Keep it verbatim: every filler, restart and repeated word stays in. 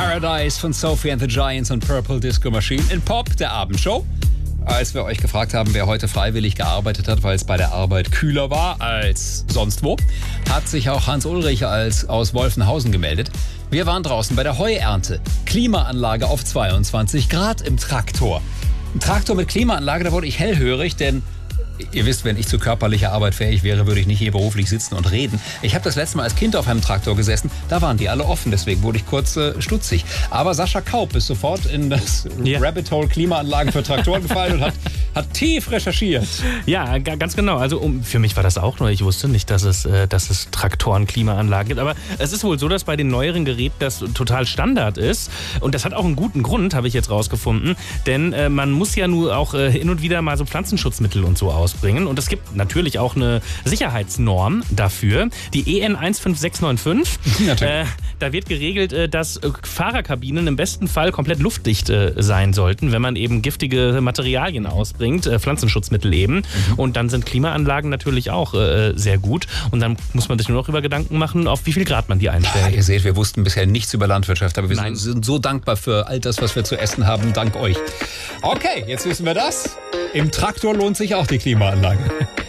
Paradise von Sophie and the Giants und Purple Disco Machine in Pop, der Abendshow. Als wir euch gefragt haben, wer heute freiwillig gearbeitet hat, weil es bei der Arbeit kühler war als sonst wo, hat sich auch Hans Ulrich als aus Wolfenhausen gemeldet. Wir waren draußen bei der Heuernte. Klimaanlage auf zweiundzwanzig Grad im Traktor. Ein Traktor mit Klimaanlage, da wurde ich hellhörig, denn ihr wisst, wenn ich zu körperlicher Arbeit fähig wäre, würde ich nicht hier beruflich sitzen und reden. Ich habe das letzte Mal als Kind auf einem Traktor gesessen, da waren die alle offen, deswegen wurde ich kurz äh, stutzig. Aber Sascha Kaup ist sofort in das ja. Rabbit Hole Klimaanlagen für Traktoren gefallen und hat, hat tief recherchiert. Ja, g- ganz genau. Also um, für mich war das auch neu. Ich wusste nicht, dass es, äh, dass es Traktoren Klimaanlagen gibt. Aber es ist wohl so, dass bei den neueren Geräten das total Standard ist. Und das hat auch einen guten Grund, habe ich jetzt rausgefunden. Denn äh, man muss ja nur auch äh, hin und wieder mal so Pflanzenschutzmittel und so aus. Bringen. Und es gibt natürlich auch eine Sicherheitsnorm dafür, die E N eins fünf sechs neun fünf. Äh, da wird geregelt, äh, dass äh, Fahrerkabinen im besten Fall komplett luftdicht äh, sein sollten, wenn man eben giftige Materialien ausbringt, äh, Pflanzenschutzmittel eben. Mhm. Und dann sind Klimaanlagen natürlich auch äh, sehr gut. Und dann muss man sich nur noch über Gedanken machen, auf wie viel Grad man die einstellt. Ah, ihr seht, wir wussten bisher nichts über Landwirtschaft, aber wir Nein. sind so dankbar für all das, was wir zu essen haben, dank euch. Okay, jetzt wissen wir das. Im Traktor lohnt sich auch die Klimaanlage.